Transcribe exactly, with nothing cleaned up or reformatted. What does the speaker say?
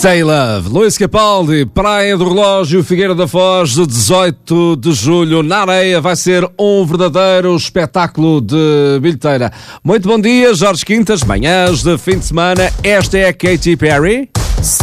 Say Love, Luís Capaldi, Praia do Relógio, Figueira da Foz, de dezoito de julho, na areia, vai ser um verdadeiro espetáculo de bilheteira. Muito bom dia, Jorge Quintas, manhãs de fim de semana, esta é a Katy Perry.